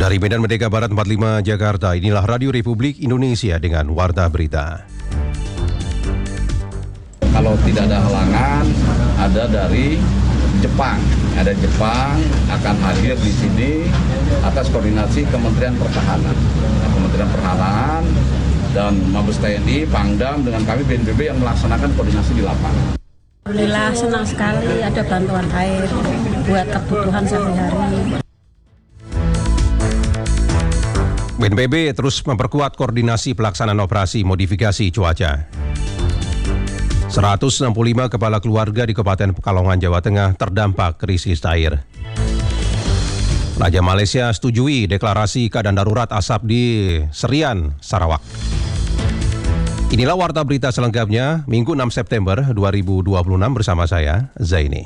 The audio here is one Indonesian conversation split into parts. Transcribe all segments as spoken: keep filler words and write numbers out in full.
Dari Medan Merdeka Barat empat puluh lima Jakarta, inilah Radio Republik Indonesia dengan Warta Berita. Kalau tidak ada halangan, ada dari Jepang. Ada Jepang akan hadir di sini atas koordinasi Kementerian Pertahanan. Nah, Kementerian Pertahanan dan Mabes T N I, Pangdam dengan kami B N P B yang melaksanakan koordinasi di lapangan. Alhamdulillah senang sekali ada bantuan air buat kebutuhan sehari-hari. B N P B terus memperkuat koordinasi pelaksanaan operasi modifikasi cuaca. seratus enam puluh lima kepala keluarga di Kabupaten Pekalongan, Jawa Tengah terdampak krisis air. Raja Malaysia setujui deklarasi keadaan darurat asap di Serian, Sarawak. Inilah Warta Berita selengkapnya, Minggu enam September dua ribu dua puluh enam bersama saya, Zaini.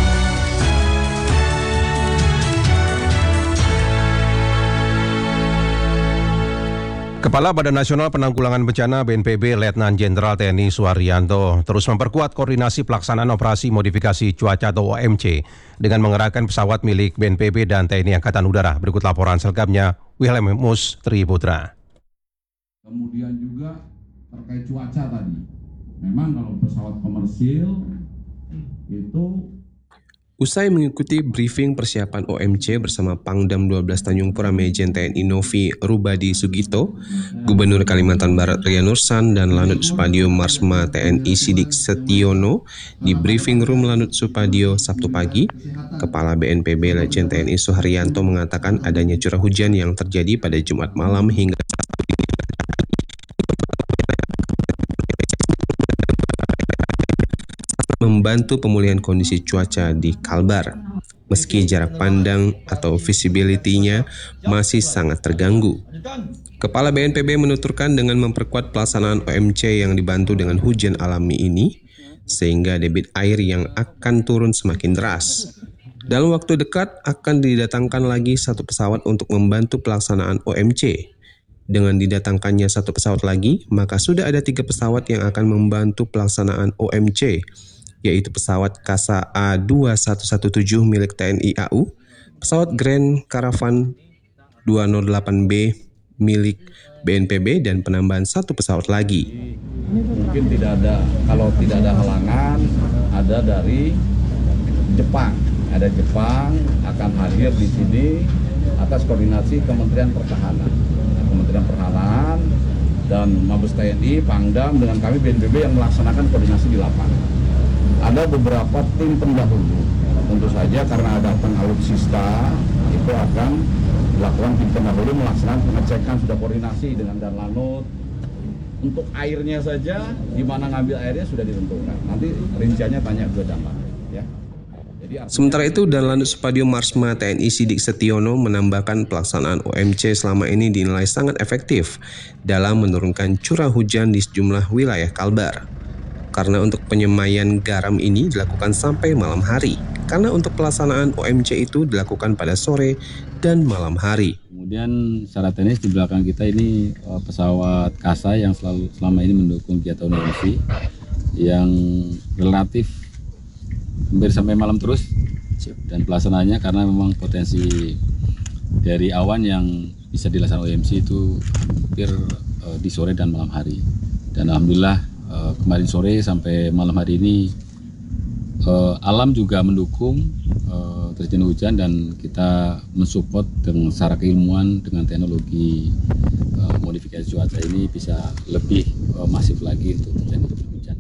Kepala Badan Nasional Penanggulangan Bencana B N P B Letnan Jenderal T N I Suharyanto terus memperkuat koordinasi pelaksanaan operasi modifikasi cuaca atau O M C dengan mengerahkan pesawat milik B N P B dan T N I Angkatan Udara. Berikut laporan selengkapnya Wilhelmus Triputra. Kemudian juga terkait cuaca tadi, memang kalau pesawat komersil itu usai mengikuti briefing persiapan O M C bersama Pangdam dua belas Tanjung Pura Majen T N I Novi Rubadi Sugito, Gubernur Kalimantan Barat Ria Nursan, dan Lanut Supadio Marsma T N I Sidik Setiono di briefing room Lanut Supadio Sabtu pagi, Kepala B N P B Lejen T N I Suharyanto mengatakan adanya curah hujan yang terjadi pada Jumat malam hingga membantu pemulihan kondisi cuaca di Kalbar, meski jarak pandang atau visibility-nya masih sangat terganggu. Kepala B N P B menuturkan dengan memperkuat pelaksanaan O M C yang dibantu dengan hujan alami ini, sehingga debit air yang akan turun semakin deras. Dalam waktu dekat akan didatangkan lagi satu pesawat untuk membantu pelaksanaan O M C. Dengan didatangkannya satu pesawat lagi, maka sudah ada tiga pesawat yang akan membantu pelaksanaan O M C, yaitu pesawat Kasa A dua satu satu tujuh milik T N I A U, pesawat Grand Caravan dua nol delapan B milik B N P B, dan penambahan satu pesawat lagi. Mungkin tidak ada, kalau tidak ada halangan, ada dari Jepang. Ada Jepang akan hadir di sini atas koordinasi Kementerian Pertahanan. Nah, Kementerian Pertahanan dan Mabes T N I, Pangdam dengan kami B N P B yang melaksanakan koordinasi di lapangan. Ada beberapa tim pendahulu, tentu saja karena ada pengalutsista itu akan dilakukan tim pendahulu melaksanakan pengecekan, sudah koordinasi dengan Danlanut. Untuk airnya saja, di mana ngambil airnya sudah ditentukan. Nanti rinciannya tanya ke Danlanut. Ya. Jadi, sementara itu, Danlanut Supadio Marsma T N I Sidik Setiono menambahkan pelaksanaan O M C selama ini dinilai sangat efektif dalam menurunkan curah hujan di sejumlah wilayah Kalbar. Karena untuk penyemaian garam ini dilakukan sampai malam hari. Karena untuk pelaksanaan O M C itu dilakukan pada sore dan malam hari. Kemudian secara teknis di belakang kita ini pesawat Kasa yang selalu selama ini mendukung kegiatan O M C yang relatif hampir sampai malam terus. Dan pelaksanaannya karena memang potensi dari awan yang bisa dilaksanakan O M C itu hampir uh, di sore dan malam hari. Dan alhamdulillah Uh, kemarin sore sampai malam hari ini uh, alam juga mendukung uh, terjadinya hujan, dan kita mensupport dengan secara keilmuan dengan teknologi uh, modifikasi cuaca ini bisa lebih uh, masif lagi untuk terjadi hujan.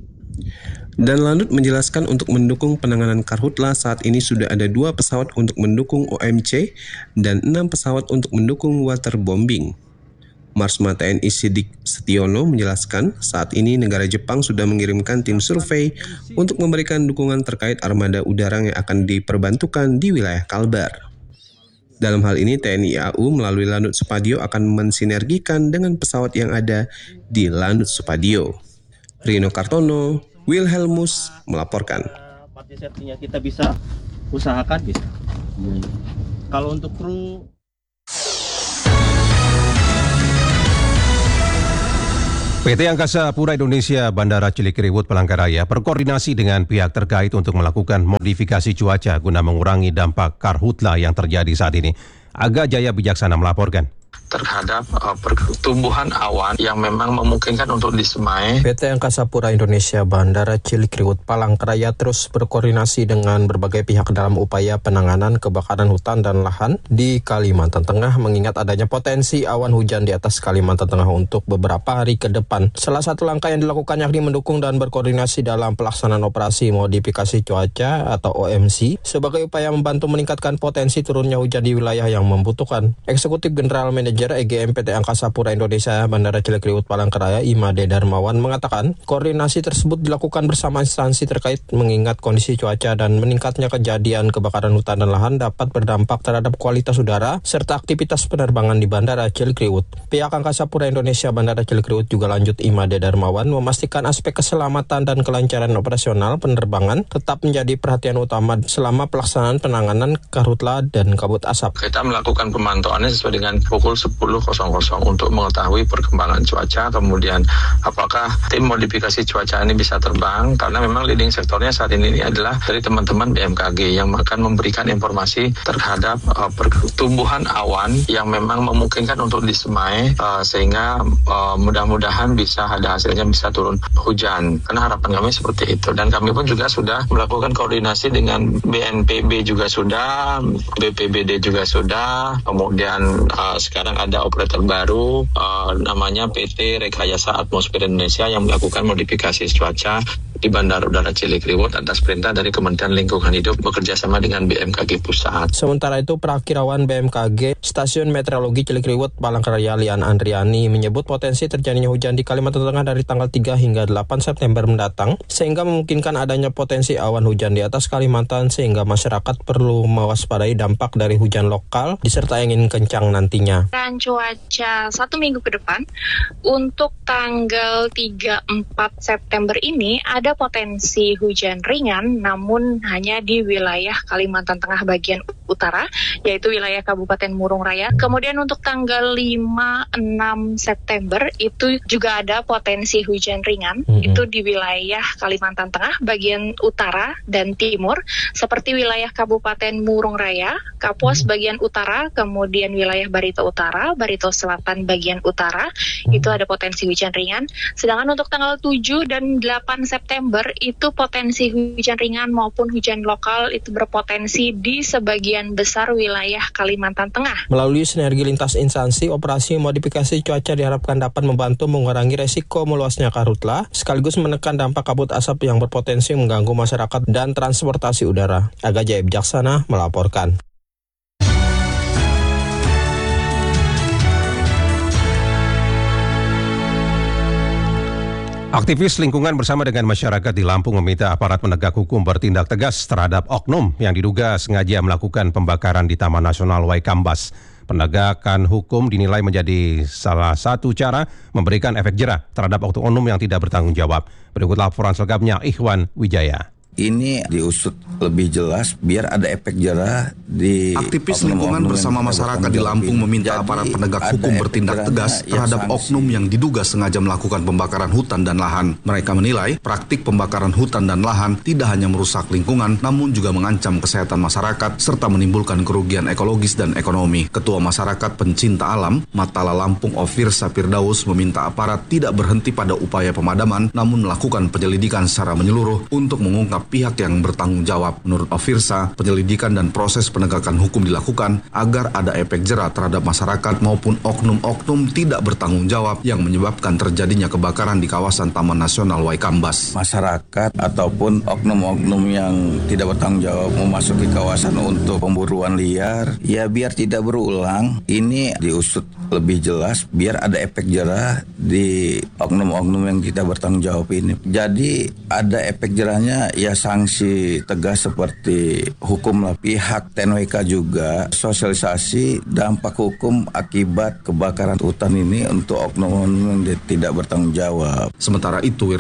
Dan Lanut menjelaskan untuk mendukung penanganan karhutla saat ini sudah ada dua pesawat untuk mendukung O M C dan enam pesawat untuk mendukung waterbombing. Marsma T N I Sidik Setiono menjelaskan saat ini negara Jepang sudah mengirimkan tim survei untuk memberikan dukungan terkait armada udara yang akan diperbantukan di wilayah Kalbar. Dalam hal ini T N I A U melalui Lanut Supadio akan mensinergikan dengan pesawat yang ada di Lanut Supadio. Rino Kartono, Wilhelmus melaporkan. Party safety-nya kita bisa usahakan bisa. Hmm. Kalau untuk kru P T Angkasa Pura Indonesia Bandara Cilikriwut Palangkaraya berkoordinasi dengan pihak terkait untuk melakukan modifikasi cuaca guna mengurangi dampak karhutla yang terjadi saat ini. Aga Jaya Bijaksana melaporkan. Terhadap uh, pertumbuhan awan yang memang memungkinkan untuk disemai. P T Angkasa Pura Indonesia Bandara Cilikriwut Palangkaraya terus berkoordinasi dengan berbagai pihak dalam upaya penanganan kebakaran hutan dan lahan di Kalimantan Tengah mengingat adanya potensi awan hujan di atas Kalimantan Tengah untuk beberapa hari ke depan. Salah satu langkah yang dilakukan yakni mendukung dan berkoordinasi dalam pelaksanaan operasi modifikasi cuaca atau O M C sebagai upaya membantu meningkatkan potensi turunnya hujan di wilayah yang membutuhkan. Eksekutif General Manager E G M P T Angkasa Pura Indonesia Bandara Cilikriwut Palangkaraya Imade Darmawan mengatakan koordinasi tersebut dilakukan bersama instansi terkait mengingat kondisi cuaca dan meningkatnya kejadian kebakaran hutan dan lahan dapat berdampak terhadap kualitas udara serta aktivitas penerbangan di Bandara Cilikriwut. Pihak Angkasa Pura Indonesia Bandara Cilikriwut juga lanjut Imade Darmawan memastikan aspek keselamatan dan kelancaran operasional penerbangan tetap menjadi perhatian utama selama pelaksanaan penanganan karhutla dan kabut asap. Kita melakukan pemantauannya sesuai dengan pukul sepuluh untuk mengetahui perkembangan cuaca, kemudian apakah tim modifikasi cuaca ini bisa terbang, karena memang leading sektornya saat ini adalah dari teman-teman B M K G yang akan memberikan informasi terhadap uh, pertumbuhan awan yang memang memungkinkan untuk disemai uh, sehingga uh, mudah-mudahan bisa ada hasilnya bisa turun hujan, karena harapan kami seperti itu. Dan kami pun juga sudah melakukan koordinasi dengan B N P B juga sudah, B P B D juga sudah, kemudian uh, sekarang ada operator baru uh, namanya P T Rekayasa Atmosfer Indonesia yang melakukan modifikasi cuaca di Bandara Udara Cilikriwut atas perintah dari Kementerian Lingkungan Hidup bekerja sama dengan B M K G Pusat. Sementara itu, Prakirawan B M K G Stasiun Meteorologi Cilikriwut Palangkaraya Lian Andriani menyebut potensi terjadinya hujan di Kalimantan Tengah dari tanggal tiga hingga delapan September mendatang sehingga memungkinkan adanya potensi awan hujan di atas Kalimantan sehingga masyarakat perlu mewaspadai dampak dari hujan lokal disertai angin kencang nantinya. Cuaca satu minggu ke depan untuk tanggal tiga empat September ini ada potensi hujan ringan namun hanya di wilayah Kalimantan Tengah bagian utara yaitu wilayah Kabupaten Murung Raya. Kemudian untuk tanggal lima enam September itu juga ada potensi hujan ringan mm-hmm. itu di wilayah Kalimantan Tengah bagian utara dan timur seperti wilayah Kabupaten Murung Raya, Kapuas mm-hmm. bagian utara, kemudian wilayah Barito Utara, Barito Selatan bagian utara, itu ada potensi hujan ringan. Sedangkan untuk tanggal tujuh dan delapan September itu potensi hujan ringan maupun hujan lokal itu berpotensi di sebagian besar wilayah Kalimantan Tengah. Melalui sinergi lintas instansi, operasi modifikasi cuaca diharapkan dapat membantu mengurangi resiko meluasnya karhutla, sekaligus menekan dampak kabut asap yang berpotensi mengganggu masyarakat dan transportasi udara. Aga Jaya Bijaksana melaporkan. Aktivis lingkungan bersama dengan masyarakat di Lampung meminta aparat penegak hukum bertindak tegas terhadap oknum yang diduga sengaja melakukan pembakaran di Taman Nasional Waikambas. Penegakan hukum dinilai menjadi salah satu cara memberikan efek jera terhadap oknum yang tidak bertanggung jawab. Berikut laporan selengkapnya Ikhwan Wijaya. Ini diusut lebih jelas biar ada efek jera di aktivis lingkungan bersama masyarakat di Lampung meminta Jadi, aparat penegak hukum bertindak tegas terhadap ya oknum yang diduga sengaja melakukan pembakaran hutan dan lahan. Mereka menilai praktik pembakaran hutan dan lahan tidak hanya merusak lingkungan namun juga mengancam kesehatan masyarakat serta menimbulkan kerugian ekologis dan ekonomi. Ketua Masyarakat Pencinta Alam Matala Lampung Ofirsa Firdaus meminta aparat tidak berhenti pada upaya pemadaman namun melakukan penyelidikan secara menyeluruh untuk mengungkap pihak yang bertanggung jawab. Menurut Ofirsa, penyelidikan dan proses penegakan hukum dilakukan agar ada efek jera terhadap masyarakat maupun oknum-oknum tidak bertanggung jawab yang menyebabkan terjadinya kebakaran di kawasan Taman Nasional Waikambas. Masyarakat ataupun oknum-oknum yang tidak bertanggung jawab memasuki kawasan untuk pemburuan liar, ya biar tidak berulang. Ini diusut lebih jelas biar ada efek jera di oknum-oknum yang tidak bertanggung jawab ini. Jadi ada efek jerahnya ya sanksi tegas seperti hukum lah. Pihak T N W K juga sosialisasi dampak hukum akibat kebakaran hutan ini untuk oknum-oknum yang tidak bertanggung jawab. Sementara itu